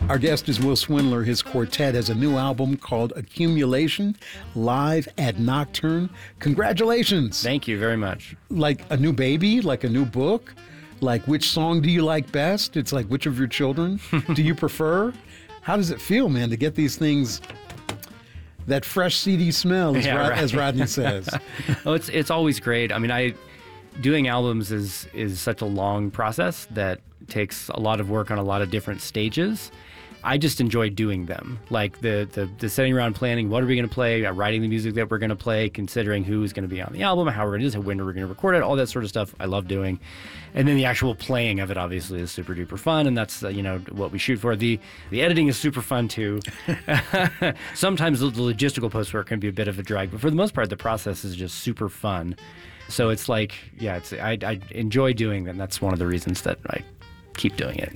Our guest is Will Swindler. His quartet has a new album called Accumulation, live at Nocturne. Congratulations. Thank you very much. Like a new baby, like a new book, like which song do you like best? It's like which of your children do you prefer? How does it feel, man, to get these things, that fresh CD smell, as Rodney says? Oh, it's always great. I mean, doing albums is such a long process that takes a lot of work on a lot of different stages. I just enjoy doing them, like the sitting around planning, what are we going to play, writing the music that we're going to play, considering who's going to be on the album, how we're going to do this, when we're going to record it, all that sort of stuff I love doing. And then the actual playing of it obviously is super duper fun, and that's what we shoot for. The editing is super fun too. Sometimes the logistical post work can be a bit of a drag, but for the most part the process is just super fun. So it's like, I enjoy doing them. That's one of the reasons that I keep doing it.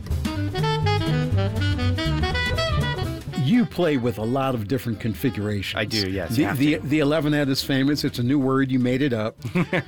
You play with a lot of different configurations. I do, yes. The 11th is famous. It's a new word. You made it up.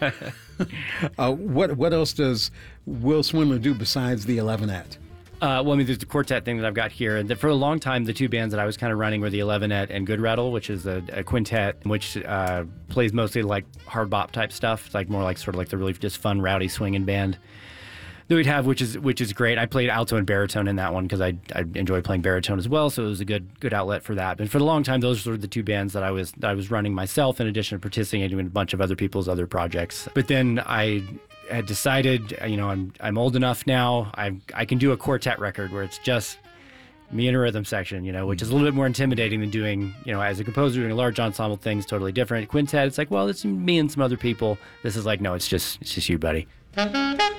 What else does Will Swindler do besides the 11th? Well, I mean, there's the quartet thing that I've got here. And for a long time, the two bands that I was kind of running were the 11th and Good Rattle, which is a quintet, which plays mostly like hard bop type stuff. It's like more like sort of like the really just fun, rowdy swinging band that we'd have, which is great. I played alto and baritone in that one because I enjoy playing baritone as well, so it was a good outlet for that. But for a long time, those were the two bands that I was running myself, in addition to participating in a bunch of other people's other projects. But then I had decided, I'm old enough now. I can do a quartet record where it's just me and a rhythm section, which is a little bit more intimidating than doing, as a composer, doing a large ensemble thing is totally different. Quintet, it's like, well, it's me and some other people. This is like, no, it's just you, buddy.